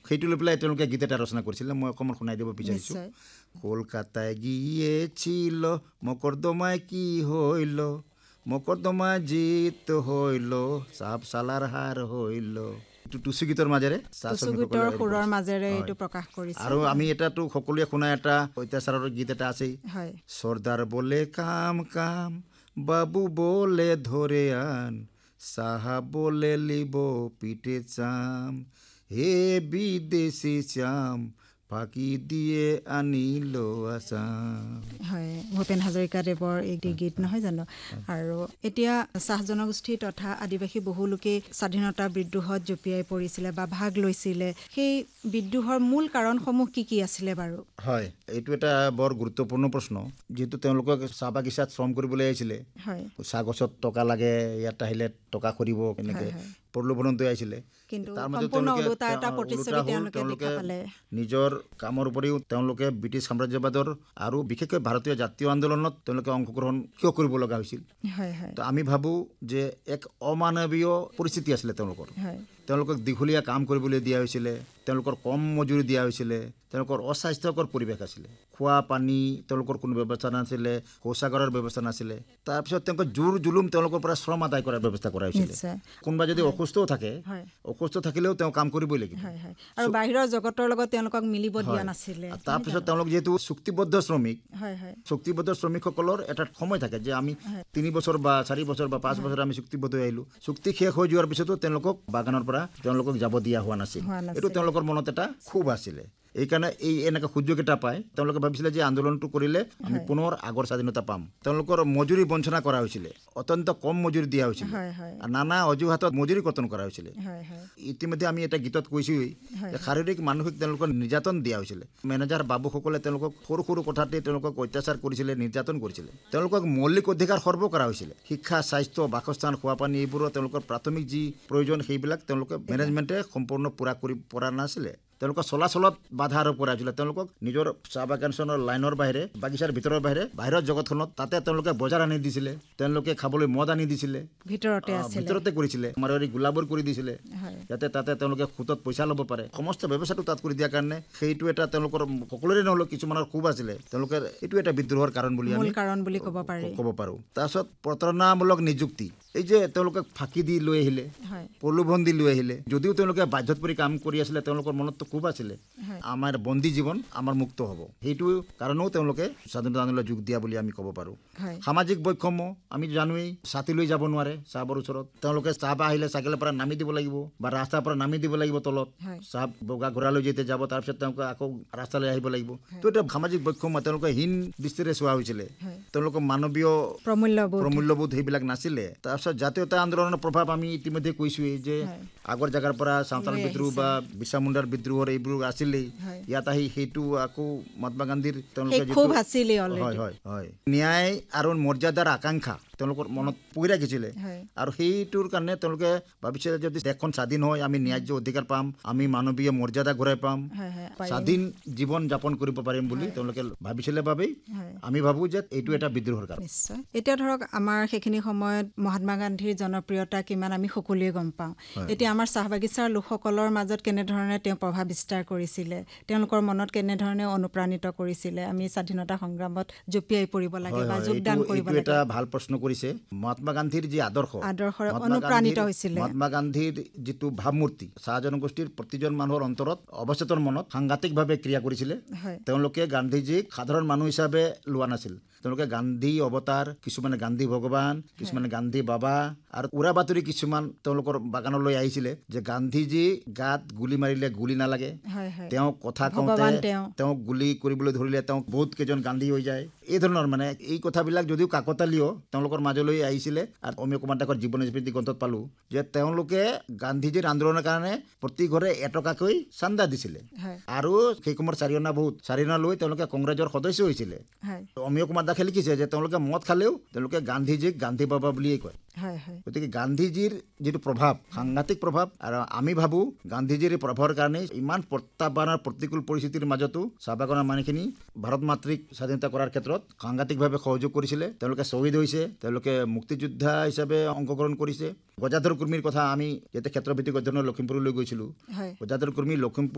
সেইটো লৈ পেলাই তেওঁলোকে গীত এটা ৰচনা কৰিছিলে, মই অকণমান শুনাই দিব বিচাৰিছোঁ। কলকাতায় গিয়েছিল মকদ্দমায় কি হইল, মকদ্দমায় জিত হইল, সাপ সালার হার হইল। টুচু গীতৰ মাজেৰে সুৰৰ মাজেৰে এইটো প্ৰকাশ কৰিছে। আৰু আমি এটাতো সকলোৱে শুনা এটা অত্যাচাৰৰ গীত এটা আছেই, সর্দার বলে কাম কাম, বাবু বলে ধরে আন, সাহাব বলে লিব পিঠে চাম, হে বিদেশি চাম ফাঁকি দিয়ে আনিল আসাম। হয়, ভূপেন হাজৰিকাদেৱৰ এই গীত নহয় জানো? আৰু এতিয়া চাহ জনগোষ্ঠী তথা আদিবাসী বহু লোকে স্বাধীনতা বিদ্ৰোহত জঁপিয়াই পৰিছিলে বা ভাগ লৈছিলে। সেই বিদ্ৰোহৰ মূল কাৰণসমূহ কি কি আছিলে বাৰু? হয়, এইটো এটা বৰ গুৰুত্বপূৰ্ণ প্ৰশ্ন। যিহেতু তেওঁলোকক চাহ বাগিচাত শ্ৰম কৰিবলৈ আহিছিলে, চাহ গছত টকা লাগে, ইয়াত আহিলে টকা কৰিব, এনেকৈ প্ৰলোভনতে আহিছিলে। তাৰ মাজত তেওঁলোকে নিজৰ কামৰ উপৰিও তেওঁলোকে ব্ৰিটিছ সাম্ৰাজ্যবাদৰ আৰু বিশেষকৈ ভাৰতীয় জাতীয় আন্দোলনত তেওঁলোকে অংশগ্ৰহণ কিয় কৰিব লগা হৈছিল? তো আমি ভাবোঁ যে এক অমানৱীয় পৰিস্থিতি আছিলে তেওঁলোকৰ। তেওঁলোকক দীঘলীয়া কাম কৰিবলৈ দিয়া হৈছিলে, তেওঁলোকৰ কম মজুৰি দিয়া হৈছিলে, তেওঁলোকৰ অস্বাস্থ্যকৰ পৰিৱেশ আছিলে, খোৱা পানী তেওঁলোকৰ কোনো ব্যৱস্থা নাছিলে, শৌচাগাৰৰ ব্যৱস্থা নাছিলে। তাৰপিছত তেওঁলোকৰ জোৰ জুলুম তেওঁলোকৰ পৰা শ্ৰম আদায় কৰাৰ ব্যৱস্থা কৰা হৈছিলে। কোনোবা যদি অসুস্থও থাকে, অসুস্থ থাকিলেও তেওঁ কাম কৰিবই লাগিব, আৰু বাহিৰৰ জগতৰ লগত তেওঁলোকক মিলিব দিয়া নাছিলে। তাৰপিছত তেওঁলোক যিহেতু চুক্তিবদ্ধ শ্ৰমিক, চুক্তিবদ্ধ শ্ৰমিকসকলৰ এটা সময় থাকে যে আমি 3 বছৰ বা 4 বছৰ বা 5 বছৰ আমি চুক্তিবদ্ধ হৈ আহিলোঁ। চুক্তি শেষ হৈ যোৱাৰ পিছতো তেওঁলোকক বাগানৰ পৰা তেওঁলোকক যাব দিয়া হোৱা নাছিল। এইটো তেওঁলোকৰ মনত এটা ক্ষোভ আছিলে। এইকাৰণে এনেকৈ সুযোগ এটা পায় তেওঁলোকে ভাবিছিলে যে আন্দোলনটো কৰিলে আমি পুনৰ আগৰ স্বাধীনতা পাম। তেওঁলোকৰ মজুৰি বঞ্চনা কৰা হৈছিলে, অত্যন্ত কম মজুৰি দিয়া হৈছিলে, নানা অজুহাতত মজুৰি কৰ্তন কৰা হৈছিলে। ইতিমধ্যে আমি এটা গীতত কৈছোঁৱেই যে শাৰীৰিক মানসিক তেওঁলোকৰ নিৰ্যাতন দিয়া হৈছিলে। মেনেজাৰ বাবুসকলে তেওঁলোকক সৰু সৰু কথাতে তেওঁলোকক অত্যাচাৰ কৰিছিলে, নিৰ্যাতন কৰিছিলে। তেওঁলোকক মৌলিক অধিকাৰ সৰ্ব কৰা হৈছিলে। শিক্ষা, স্বাস্থ্য, বাসস্থান, খোৱাপানী এইবোৰৰ তেওঁলোকৰ প্ৰাথমিক যি প্ৰয়োজন সেইবিলাক তেওঁলোকে মেনেজমেণ্টে সম্পূৰ্ণ পূৰা কৰি পৰা নাছিলে। তেওঁলোকৰ চলাচলত বাধা আৰোপ কৰা হৈছিলে। তেওঁলোকক নিজৰ চাহ বাগানখনৰ লাইনৰ বাহিৰে, বাগিচাৰ ভিতৰৰ বাহিৰে বাহিৰৰ জগতখনত তাতে তেওঁলোকে বজাৰ আনি দিছিলে, তেওঁলোকে খাবলৈ মদ আনি দিছিলে, ভিতৰতে কৰিছিলে, মাৰোৱাৰী গোলাবোৰ কৰি দিছিলে, যাতে তাতে তেওঁলোকে সুতত পইচা ল'ব পাৰে। সমস্ত ব্যৱস্থাটো তাত কৰি দিয়াৰ কাৰণে সেইটো এটা তেওঁলোকৰ সকলোৰে নহ'লেও কিছুমানৰ ক্ষোভ আছিলে। তেওঁলোকে এইটো এটা বিদ্ৰোহৰ কাৰণ বুলি আমি ক'ব পাৰোঁ। তাৰপিছত প্ৰতাৰণামূলক নিযুক্তি, এই যে তেওঁলোকে ফাঁকি দি লৈ আহিলে, প্ৰলোভন দি লৈ আহিলে, যদিও তেওঁলোকে বাধ্যত পৰি কাম কৰি আছিলে, তেওঁলোকৰ মনততো খুব আছিলে আমাৰ বন্দী জীৱন আমাৰ মুক্ত হ'ব। সেইটো কাৰণেও তেওঁলোকে স্বাধীনতা আন্দোলনত যোগ দিয়া বুলি আমি ক'ব পাৰোঁ। সামাজিক বৈষম্য আমি জানোৱেই, ছাতি লৈ যাব নোৱাৰে চাহবৰ ওচৰত, তেওঁলোকে চাহ বা আহিলে চাইকেলৰ পৰা নামি দিব লাগিব বা ৰাস্তাৰ পৰা নামি দিব লাগিব তলত, চাহ বগা ঘোঁৰালৈ যেতিয়া যাব তাৰপিছত তেওঁলোকে আকৌ ৰাস্তালৈ আহিব লাগিব। তো এটা সামাজিক বৈষম্য, তেওঁলোকে হীন দৃষ্টিৰে চোৱা হৈছিলে, তেওঁলোকৰ মানৱীয় প্ৰমূল্যবোধ সেইবিলাক নাছিলে। তাৰপিছত জাতীয়তা আন্দোলনৰ প্ৰভাৱ আমি ইতিমধ্যে কৈছোঁৱেই যে আগৰ জেগাৰ পৰা সাঁওতাল বিদ্ৰোহ বা বিৰছা মুণ্ডাৰ বিদ্ৰোহৰ এইবোৰ আছিলেই, ইয়াত আহি সেইটো আকৌ মহাত্মা গান্ধীৰ তেওঁলোকে ন্যায় আৰু মৰ্যাদাৰ আকাংক্ষা তেওঁলোকৰ মনত পুহি ৰাখিছিলে। আৰু সেইটোৰ কাৰণে তেওঁলোকে ভাবিছিলে যদি দেশখন স্বাধীন হয় আমি ন্যায্য অধিকাৰ পাম, আমি মানৱীয় মৰ্যাদা ঘূৰাই পাম, স্বাধীন জীৱন যাপন কৰিব পাৰিম বুলি তেওঁলোকে ভাবিছিলে বাবেই আমি ভাবোঁ যে এইটো এটা বিদ্ৰোহৰ কাৰণ। এতিয়া ধৰক আমাৰ সেইখিনি সময়ত মহাত্মা গান্ধীৰ জনপ্ৰিয়তা কিমান আমি সকলোৱে গম পাওঁ। এতিয়া আমাৰ চাহ বাগিচাৰ লোকসকলৰ মাজত কেনেধৰণে তেওঁ প্ৰভাৱ বিস্তাৰ কৰিছিলে, তেওঁলোকৰ মনত কেনেধৰণে অনুপ্ৰাণিত কৰিছিলে আমি স্বাধীনতা সংগ্ৰামত জঁপিয়াই পৰিব লাগে বা যোগদান কৰিব লাগে? এটা ভাল প্ৰশ্ন কৰিছে। মহাত্মা গান্ধীৰ যি আদৰ্শৰে অনুপ্ৰাণিত হৈছিলে, মহাত্মা গান্ধীৰ যিটো ভাৱমূৰ্তি চাহ জনগোষ্ঠীৰ প্ৰতিজন মানুহৰ অন্তৰত অৱচেতন মনত সাংঘাতিকভাৱে ক্ৰিয়া কৰিছিলে। তেওঁলোকে গান্ধীজীক সাধাৰণ মানুহ হিচাপে লোৱা নাছিল। তেওঁলোকে গান্ধী অৱতাৰ, কিছুমানে গান্ধী ভগৱান, কিছুমানে গান্ধী বাবা, আৰু উৰা বাতৰি কিছুমান তেওঁলোকৰ বাগানলৈ আহিছিলে যে গান্ধীজী গাত গুলি মাৰিলে গুলি নালাগে, তেওঁ কথা কওঁতে তেওঁক গুলি কৰিবলৈ ধৰিলে তেওঁক বহুত কেইজন গান্ধী হৈ যায়, এই ধৰণৰ মানে এই কথাবিলাক যদিও কাকতালীয় তেওঁলোকৰ মাজলৈ আহিছিলে। আৰু অমীয় কুমাৰ দাসৰ জীৱন স্মৃতি গ্ৰন্থত পালোঁ যে তেওঁলোকে গান্ধীজীৰ আন্দোলনৰ কাৰণে প্ৰতি ঘৰে এটকাকৈ চান্দা দিছিলে। আৰু সেই সময়ৰ চাৰিঅনা লৈ তেওঁলোকে কংগ্ৰেছৰ সদস্য হৈছিলে। অমীয় কুমাৰ দাসে লিখিছে যে তেওঁলোকে মদ খালেও তেওঁলোকে গান্ধীজীক গান্ধী বাবা বুলিয়েই কয়। গতিকে গান্ধীজীৰ যিটো প্ৰভাৱ, সাংঘাতিক প্ৰভাৱ, আৰু আমি ভাবোঁ গান্ধীজীৰ প্ৰভাৱৰ কাৰণে ইমান প্ৰত্যাহ্বানৰ প্ৰতিকূল পৰিস্থিতিৰ মাজতো চাহ বাগানৰ মানুহখিনি ভাৰত মাতৃক স্বাধীনতা কৰাৰ ক্ষেত্ৰত সাংঘাতিকভাৱে সহযোগ কৰিছিলে। তেওঁলোকে শ্বহীদ হৈছে, তেওঁলোকে মুক্তিযোদ্ধা হিচাপে অংশগ্ৰহণ কৰিছে। গজাধৰ কুৰ্মীৰ কথা আমি যেতিয়া ক্ষেত্ৰভিত্তিক অধ্যয়নত লখিমপুৰলৈ গৈছিলোঁ, গজাধৰ কুৰ্মী লখিমপুৰ